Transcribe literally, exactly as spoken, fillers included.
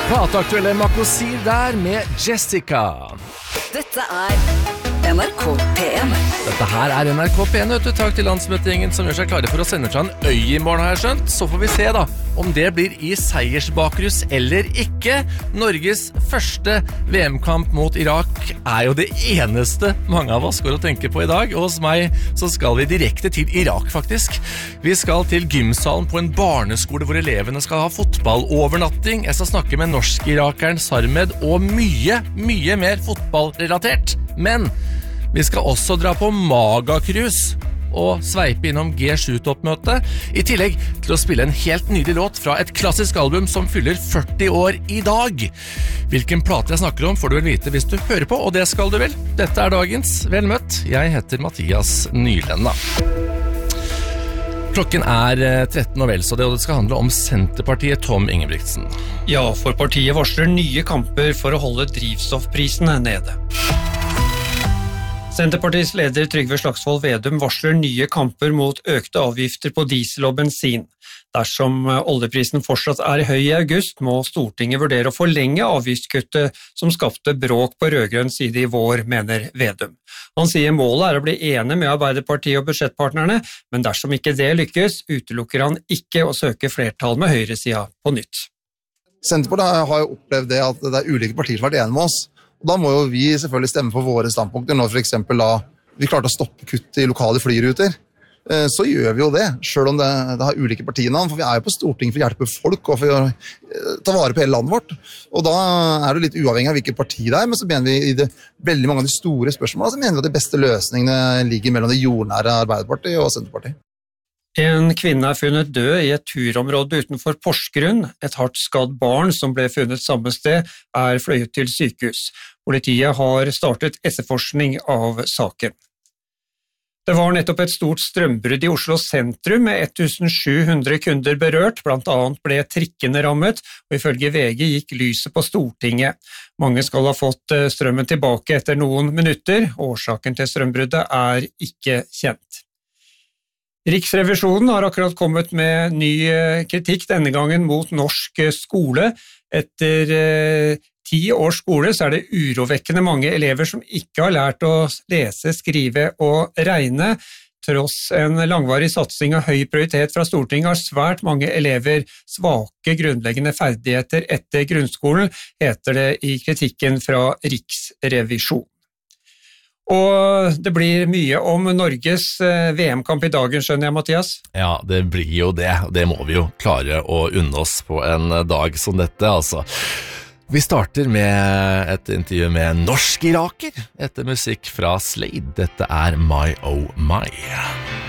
Plateaktuelle Makosir der med Jessica. Dette er N R K P en. Dette her er N R K P en, vet du. Takk til landsmøtegjengen som gjør seg klare for å sende fra en øy i morgen, har jeg skjønt. Så får vi se da, om det blir i seiersbakrus eller ikke. Norges første V M-kamp mot Irak er jo det eneste mange av oss går og tenker på i dag. Og hos meg så skal vi direkte til Irak, faktisk. Vi skal til gymsalen på en barneskole hvor elevene skal ha fotballovernatting. Jeg skal snakke med norsk-irakeren Sarmed og mye, mye mer fotballrelatert. Men vi skal også dra på Magakrus og sveipe innom G sju-toppmøtet, i tillegg til å spille en helt nydelig låt fra et klassisk album som fyller førti år i dag. Hvilken plate jeg snakker om får du vel vite hvis du hører på, og det skal du vel. Dette er dagens Vel møtt. Jeg heter Mathias Nylenda. Klokken er tretten og vel, så det, og det skal handle om Senterpartiet, Tom Ingebrigtsen. Ja, for partiet varsler nye kamper for å holde drivstoffprisene nede. Senterpartiets leder Trygve Slagsvold Vedum varsler nye kamper mot økte avgifter på diesel og bensin. Dersom oljeprisen fortsatt er høy i august, må Stortinget vurdere å forlenge avgiftskuttet som skapte bråk på rødgrønn side i vår, mener Vedum. Han sier målet er å bli enig med Arbeiderpartiet og budsjettpartnerne, men dersom ikke det lykkes, utelukker han ikke å søke flertall med høyresida på nytt. Senterpartiet har jo opplevd det at det er ulike partier som har vært enige med oss. Og da må jo vi selvfølgelig stemme for våre standpunkter. Når for eksempel da vi klarte å stoppe kutt i lokale flyruter, så gjør vi jo det, selv om det, det har ulike partienavn, for vi er jo på Stortinget for å hjelpe folk og for å ta vare på hele landet vårt. Og da er det litt uavhengig av hvilket parti det er, men så mener vi i det, veldig mange av de store spørsmålene, så mener vi at de beste løsningene ligger mellom det jordnære Arbeiderpartiet og Senterpartiet. En kvinne er funnet død i et turområde utenfor Porsgrunn. Et hardt skadd barn som ble funnet samme sted er fløyet til sykehus. Politiet har startet etterforskning av saken. Det var nettopp et stort strømbrudd i Oslo sentrum med sju hundre kunder berørt, blant annet ble trikkene rammet, og ifølge V G gikk lyset på Stortinget. Mange skal ha fått strømmen tilbake etter noen minutter. Årsaken til strømbruddet er ikke kjent. Riksrevisjonen har akkurat kommet med ny kritikk, denne gangen mot norsk skole. Etter eh, ti års skole så er det urovekkende mange elever som ikke har lært å lese, skrive og regne. Tross en langvarig satsing og høy prioritet fra Stortinget har svært mange elever svake grunnleggende ferdigheter etter grunnskolen, heter det i kritikken fra Riksrevisjonen. Og det blir mye om Norges V M-kamp i dagen, skjønner jeg, Mathias? Ja, det blir jo det. Det må vi jo klare å unne oss på en dag som dette, altså. Vi starter med et intervju med en norsk iraker etter musikk fra Slade. Dette er My Oh My.